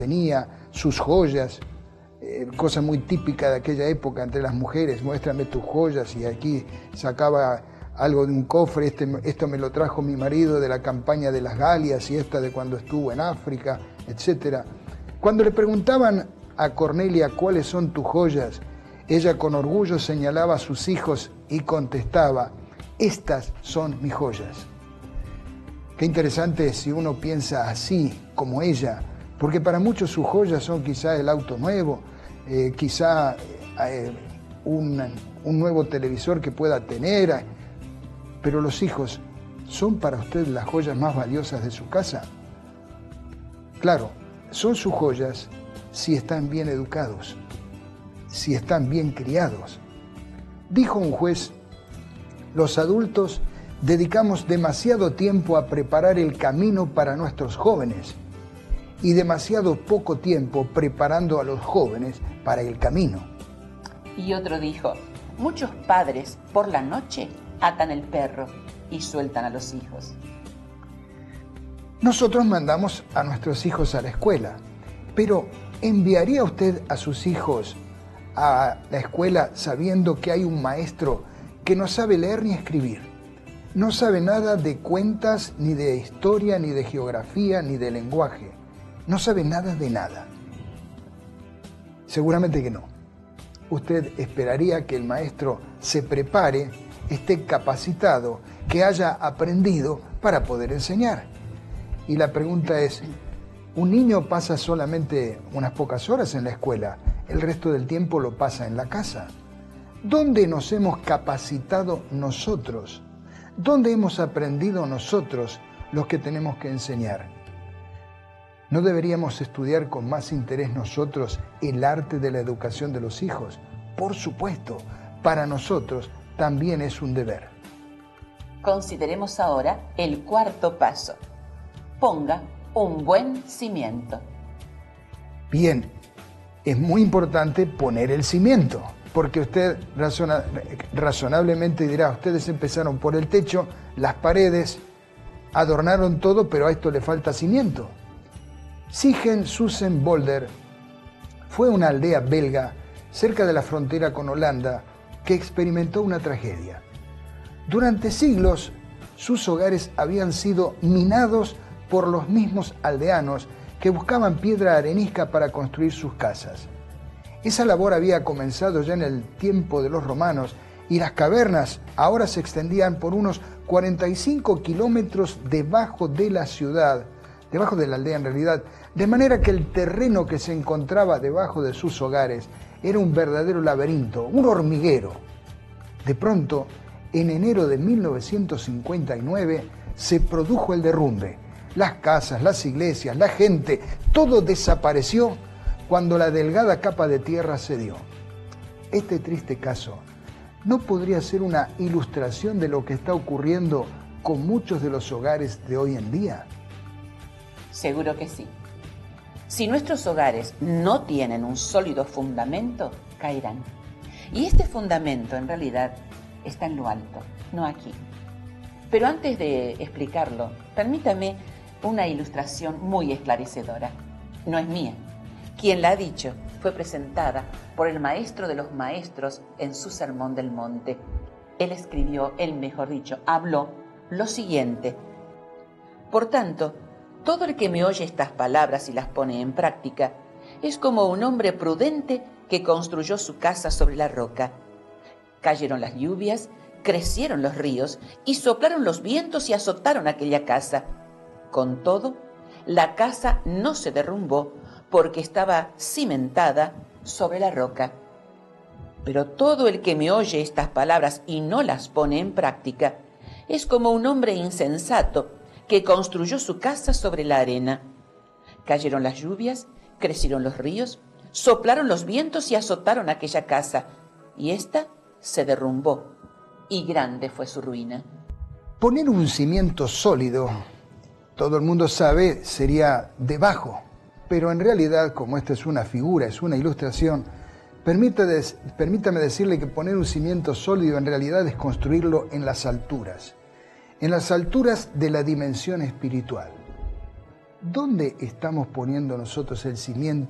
tenía, sus joyas, cosa muy típica de aquella época entre las mujeres, muéstrame tus joyas, y aquí sacaba algo de un cofre, esto me lo trajo mi marido de la campaña de las Galias y esta de cuando estuvo en África, etc. Cuando le preguntaban a Cornelia cuáles son tus joyas, ella con orgullo señalaba a sus hijos y contestaba, estas son mis joyas. Qué interesante si uno piensa así, como ella, porque para muchos sus joyas son quizá el auto nuevo, quizá un nuevo televisor que pueda tener, pero los hijos, ¿son para usted las joyas más valiosas de su casa? Claro, son sus joyas si están bien educados, si están bien criados. Dijo un juez, los adultos dedicamos demasiado tiempo a preparar el camino para nuestros jóvenes y demasiado poco tiempo preparando a los jóvenes para el camino. Y otro dijo, muchos padres por la noche atan el perro y sueltan a los hijos. Nosotros mandamos a nuestros hijos a la escuela, pero ¿enviaría usted a sus hijos a la escuela sabiendo que hay un maestro que no sabe leer ni escribir? No sabe nada de cuentas, ni de historia, ni de geografía, ni de lenguaje. No sabe nada de nada. Seguramente que no. Usted esperaría que el maestro se prepare, esté capacitado, que haya aprendido para poder enseñar. Y la pregunta es, un niño pasa solamente unas pocas horas en la escuela, el resto del tiempo lo pasa en la casa. ¿Dónde nos hemos capacitado nosotros? ¿Dónde hemos aprendido nosotros los que tenemos que enseñar? ¿No deberíamos estudiar con más interés nosotros el arte de la educación de los hijos? Por supuesto, para nosotros también es un deber. Consideremos ahora el cuarto paso. Ponga un buen cimiento. Bien, es muy importante poner el cimiento, porque usted razonablemente dirá, ustedes empezaron por el techo, las paredes, adornaron todo, pero a esto le falta cimiento. Siegen-Soesterwolde fue una aldea belga cerca de la frontera con Holanda que experimentó una tragedia. Durante siglos, sus hogares habían sido minados por los mismos aldeanos que buscaban piedra arenisca para construir sus casas. Esa labor había comenzado ya en el tiempo de los romanos y las cavernas ahora se extendían por unos 45 kilómetros debajo de la ciudad, debajo de la aldea en realidad, de manera que el terreno que se encontraba debajo de sus hogares era un verdadero laberinto, un hormiguero. De pronto, en enero de 1959, se produjo el derrumbe. Las casas, las iglesias, la gente, todo desapareció cuando la delgada capa de tierra cedió. Este triste caso no podría ser una ilustración de lo que está ocurriendo con muchos de los hogares de hoy en día. Seguro que sí. Si nuestros hogares no tienen un sólido fundamento, caerán. Y este fundamento, en realidad, está en lo alto, no aquí. Pero antes de explicarlo, permítame una ilustración muy esclarecedora. No es mía. Quien la ha dicho fue presentada por el maestro de los maestros en su Sermón del Monte. Él escribió, habló lo siguiente. Por tanto, todo el que me oye estas palabras y las pone en práctica es como un hombre prudente que construyó su casa sobre la roca. Cayeron las lluvias, crecieron los ríos y soplaron los vientos y azotaron aquella casa. Con todo, la casa no se derrumbó porque estaba cimentada sobre la roca. Pero todo el que me oye estas palabras y no las pone en práctica es como un hombre insensato que construyó su casa sobre la arena. Cayeron las lluvias, crecieron los ríos, soplaron los vientos y azotaron aquella casa, y ésta se derrumbó, y grande fue su ruina. Poner un cimiento sólido, todo el mundo sabe, sería debajo, pero en realidad, como esta es una figura, es una ilustración, permítame decirle que poner un cimiento sólido en realidad es construirlo en las alturas de la dimensión espiritual. ¿Dónde estamos poniendo nosotros el cimiento